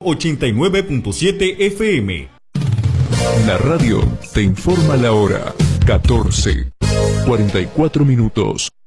89.7 FM. La radio te informa la hora. 14:44.